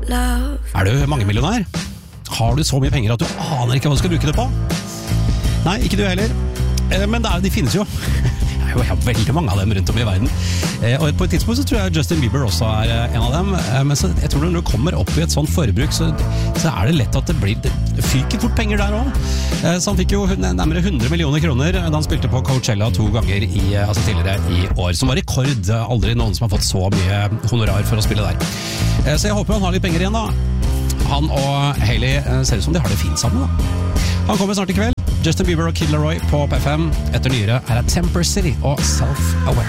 Er du mangemillionær? Har du så mye penger at du aner ikke hva du skal bruke det på? Nei, ikke du heller. Men de finnes jo. Jeg har veldig mange av dem rundt om i verden. Og på et tidspunkt så tror jeg Justin Bieber også er en av dem. Men så, jeg tror når du kommer opp i et sånt forbruk, så er det lett at det fyker fort penger der også. Så han fikk jo nærmere 100 millioner kroner da han spilte på Coachella 2 ganger tidligere i år. Som var rekord. Aldri noen som har fått så mye honorar for å spille der. Så jeg håper han har litt penger igjen da. Han og Hailey ser ut som de har det fint sammen da. Han kommer snart i kveld. Justin Bieber og Kid Laroi på P5. Etter nyere her er Temper City og Self-Aware.